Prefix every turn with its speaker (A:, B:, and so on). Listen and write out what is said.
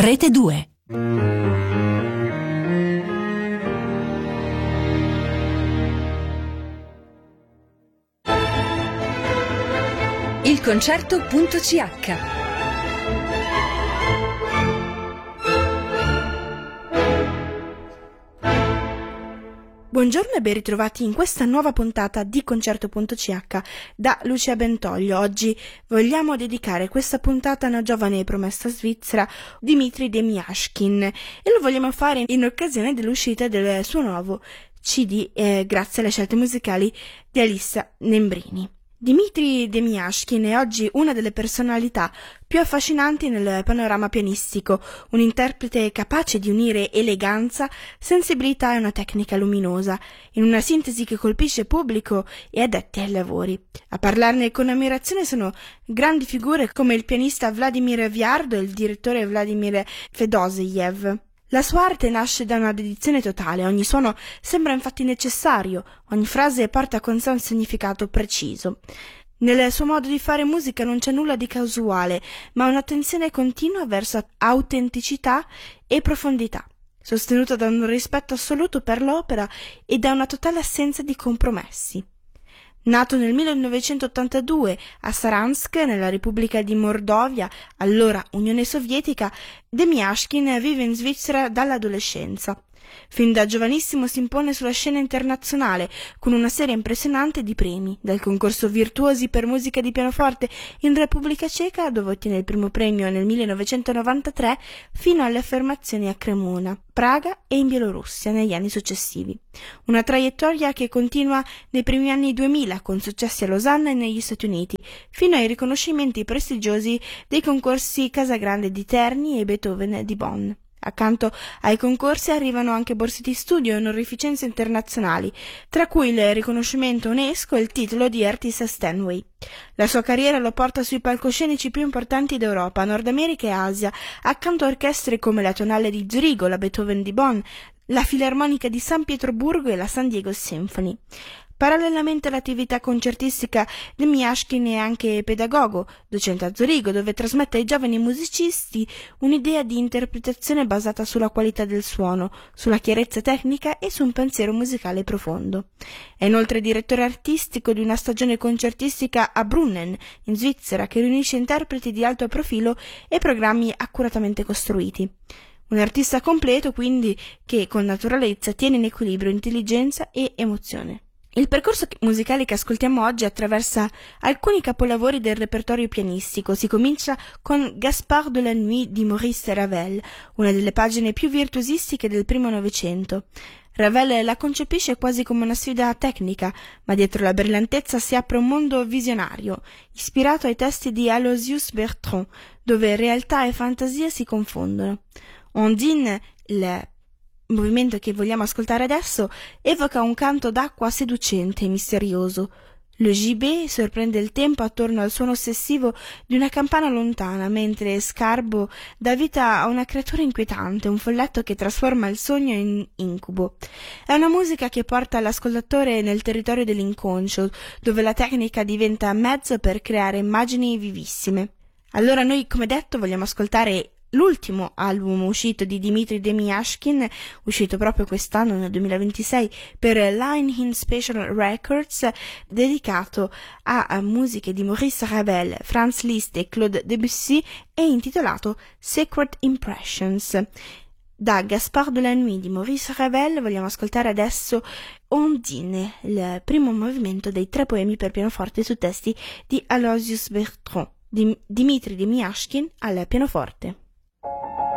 A: Rete 2. Il concerto.ch.
B: Buongiorno e ben ritrovati in questa nuova puntata di Concerto.ch da Lucia Bentoglio. Oggi vogliamo dedicare questa puntata a una giovane e promessa svizzera, Dimitri Demjashkin, e lo vogliamo fare in occasione dell'uscita del suo nuovo CD, grazie alle scelte musicali di Alissa Nembrini. Dimitri Demjashkin è oggi una delle personalità più affascinanti nel panorama pianistico, un interprete capace di unire eleganza, sensibilità e una tecnica luminosa, in una sintesi che colpisce pubblico e addetti ai lavori. A parlarne con ammirazione sono grandi figure come il pianista Vladimir Viardo e il direttore Vladimir Fedoseev. La sua arte nasce da una dedizione totale, ogni suono sembra infatti necessario, ogni frase porta con sé un significato preciso. Nel suo modo di fare musica non c'è nulla di casuale, ma un'attenzione continua verso autenticità e profondità, sostenuta da un rispetto assoluto per l'opera e da una totale assenza di compromessi. Nato nel 1982 a Saransk, nella Repubblica di Mordovia, allora Unione Sovietica, Demjashkin vive in Svizzera dall'adolescenza. Fin da giovanissimo si impone sulla scena internazionale con una serie impressionante di premi, dal concorso Virtuosi per musica di pianoforte in Repubblica Ceca, dove ottiene il primo premio nel 1993, fino alle affermazioni a Cremona, Praga e in Bielorussia negli anni successivi. Una traiettoria che continua nei primi anni 2000 con successi a Losanna e negli Stati Uniti, fino ai riconoscimenti prestigiosi dei concorsi Casagrande di Terni e Beethoven di Bonn. Accanto ai concorsi arrivano anche borse di studio e onorificenze internazionali, tra cui il riconoscimento UNESCO e il titolo di Artista Steinway. La sua carriera lo porta sui palcoscenici più importanti d'Europa, Nord America e Asia, accanto a orchestre come la Tonale di Zurigo, la Beethoven di Bonn, la Filarmonica di San Pietroburgo e la San Diego Symphony. Parallelamente all'attività concertistica, Demjashkin è anche pedagogo, docente a Zurigo, dove trasmette ai giovani musicisti un'idea di interpretazione basata sulla qualità del suono, sulla chiarezza tecnica e su un pensiero musicale profondo. È inoltre direttore artistico di una stagione concertistica a Brunnen, in Svizzera, che riunisce interpreti di alto profilo e programmi accuratamente costruiti. Un artista completo, quindi, che con naturalezza tiene in equilibrio intelligenza e emozione. Il percorso musicale che ascoltiamo oggi attraversa alcuni capolavori del repertorio pianistico. Si comincia con Gaspard de la Nuit di Maurice Ravel, una delle pagine più virtuosistiche del primo Novecento. Ravel la concepisce quasi come una sfida tecnica, ma dietro la brillantezza si apre un mondo visionario, ispirato ai testi di Aloysius Bertrand, dove realtà e fantasia si confondono. Ondine, il movimento che vogliamo ascoltare adesso, evoca un canto d'acqua seducente e misterioso. Le gibet sorprende il tempo attorno al suono ossessivo di una campana lontana, mentre Scarbo dà vita a una creatura inquietante, un folletto che trasforma il sogno in incubo. È una musica che porta l'ascoltatore nel territorio dell'inconscio, dove la tecnica diventa mezzo per creare immagini vivissime. Allora noi, come detto, vogliamo ascoltare l'ultimo album uscito di Dimitri Demjashkin, uscito proprio quest'anno nel 2026 per Line In Special Records, dedicato a musiche di Maurice Ravel, Franz Liszt e Claude Debussy, e intitolato Secret Impressions. Da Gaspard de la Nuit di Maurice Ravel vogliamo ascoltare adesso Ondine, il primo movimento dei 3 poemi per pianoforte su testi di Aloysius Bertrand, di Dimitri Demjashkin al pianoforte.